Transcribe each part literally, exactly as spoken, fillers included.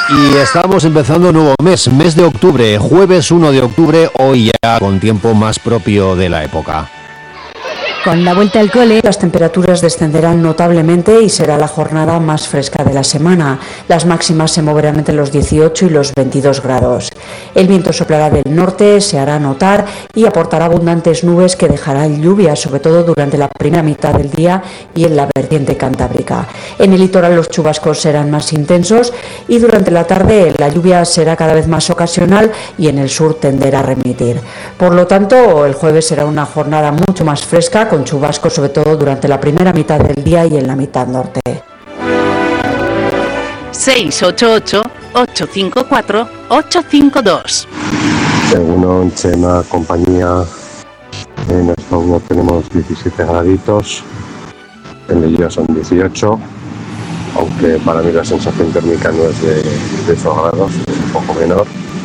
Y estamos empezando un nuevo mes, mes de octubre, jueves uno de octubre, hoy ya con tiempo más propio de la época. Con la vuelta al cole, las temperaturas descenderán notablemente y será la jornada más fresca de la semana. Las máximas se moverán entre los dieciocho y los veintidós grados. El viento soplará del norte, se hará notar y aportará abundantes nubes que dejarán lluvias, sobre todo durante la primera mitad del día y en la vertiente cantábrica. En el litoral los chubascos serán más intensos y durante la tarde la lluvia será cada vez más ocasional y en el sur tenderá a remitir. Por lo tanto, el jueves será una jornada mucho más fresca, con chubascos sobre todo durante la primera mitad del día y en la mitad norte. seis ocho ocho, ocho cinco cuatro, ocho cinco dos. Según Chema, compañía, en España tenemos diecisiete graditos, en Lilla son dieciocho, aunque para mí la sensación térmica no es de, de esos grados, es un poco menor.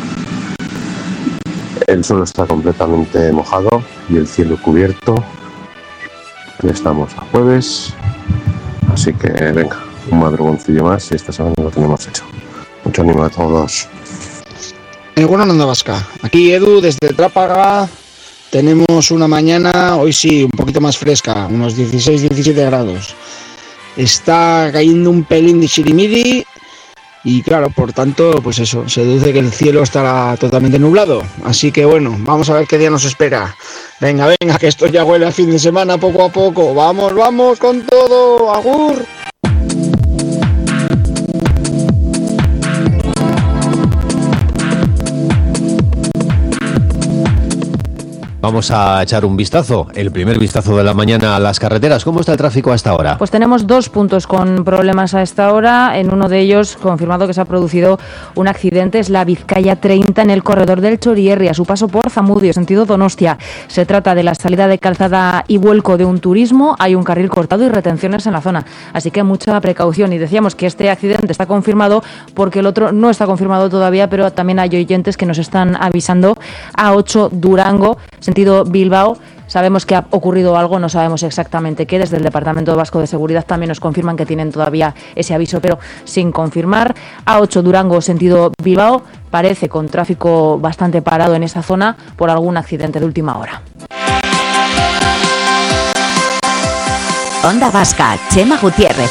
El suelo está completamente mojado y el cielo cubierto. Ya estamos a jueves, así que venga, un madrugoncillo más y esta semana lo tenemos hecho. Mucho ánimo a todos. En buena onda vasca, aquí Edu desde Trápaga. Tenemos una mañana, hoy sí, un poquito más fresca, unos dieciséis diecisiete grados. Está cayendo un pelín de chirimiri y claro, por tanto, pues eso, se deduce que el cielo estará totalmente nublado. Así que bueno, vamos a ver qué día nos espera. Venga, venga, que esto ya huele a fin de semana poco a poco. Vamos, vamos con todo. ¡Agur! Vamos a echar un vistazo, el primer vistazo de la mañana a las carreteras. ¿Cómo está el tráfico hasta ahora? Pues tenemos dos puntos con problemas a esta hora. En uno de ellos, confirmado que se ha producido un accidente, es la Vizcaya treinta en el corredor del Chorierri, a su paso por Zamudio, sentido Donostia. Se trata de la salida de Calzada y vuelco de un turismo. Hay un carril cortado y retenciones en la zona. Así que mucha precaución. Y decíamos que este accidente está confirmado porque el otro no está confirmado todavía, pero también hay oyentes que nos están avisando. A ocho Durango, sentido Bilbao. Sabemos que ha ocurrido algo, no sabemos exactamente qué. Desde el Departamento Vasco de Seguridad también nos confirman que tienen todavía ese aviso, pero sin confirmar. A ocho Durango, sentido Bilbao, parece con tráfico bastante parado en esa zona por algún accidente de última hora. Onda Vasca, Chema Gutiérrez.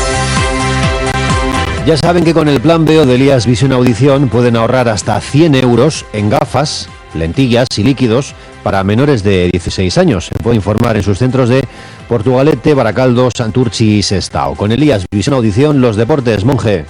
Ya saben que con el plan B O de Elías Visión Audición pueden ahorrar hasta cien euros en gafas, lentillas y líquidos para menores de dieciséis años. Se puede informar en sus centros de Portugalete, Baracaldo, Santurchi y Sestao. Con Elías Visión Audición, los deportes, Monje.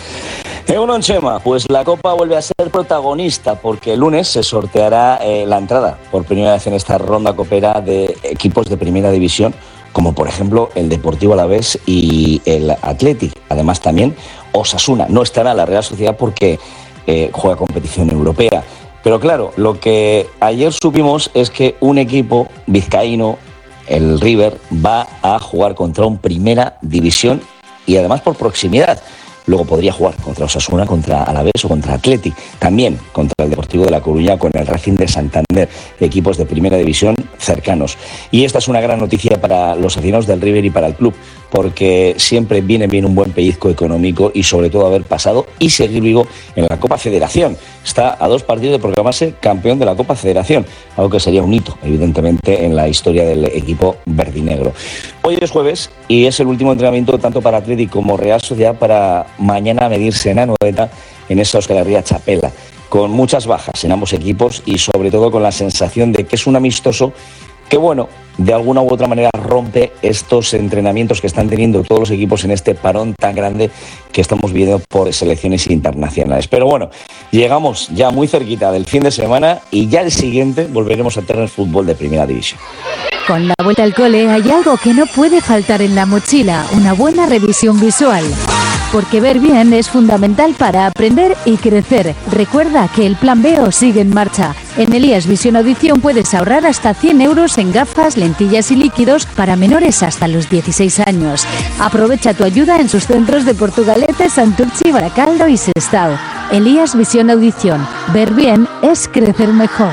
Egunon Chema, pues la Copa vuelve a ser protagonista porque el lunes se sorteará eh, la entrada por primera vez en esta ronda copera de equipos de primera división, como por ejemplo el Deportivo Alavés y el Athletic. Además también Osasuna. No estará la Real Sociedad porque eh, juega competición europea. Pero claro, lo que ayer supimos es que un equipo vizcaíno, el River, va a jugar contra un Primera División y además por proximidad. Luego podría jugar contra Osasuna, contra Alavés o contra Athletic. También contra el Deportivo de La Coruña, con el Racing de Santander, equipos de Primera División cercanos. Y esta es una gran noticia para los aficionados del River y para el club, porque siempre viene bien un buen pellizco económico y sobre todo haber pasado y seguir vivo en la Copa Federación. Está a dos partidos de proclamarse campeón de la Copa Federación, algo que sería un hito, evidentemente, en la historia del equipo verdinegro. Hoy es jueves y es el último entrenamiento tanto para Athletic como Real Sociedad para mañana medirse en Anoeta en esa Euskal Herria Txapela, con muchas bajas en ambos equipos y sobre todo con la sensación de que es un amistoso que, bueno, de alguna u otra manera rompe estos entrenamientos que están teniendo todos los equipos en este parón tan grande que estamos viendo por selecciones internacionales. Pero bueno, llegamos ya muy cerquita del fin de semana y ya el siguiente volveremos a tener fútbol de primera división. Con la vuelta al cole hay algo que no puede faltar en la mochila, una buena revisión visual. Porque ver bien es fundamental para aprender y crecer. Recuerda que el Plan B O sigue en marcha. En Elías Visión Audición puedes ahorrar hasta cien euros en gafas, lentillas y líquidos para menores hasta los dieciséis años. Aprovecha tu ayuda en sus centros de Portugalete, Santurchi, Baracaldo y Sestao. Elías Visión Audición. Ver bien es crecer mejor.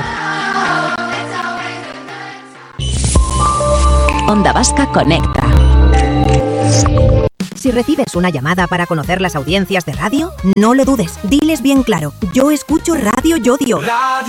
Onda Vasca conecta. Si recibes una llamada para conocer las audiencias de radio, no lo dudes, diles bien claro, yo escucho Radio Yodio.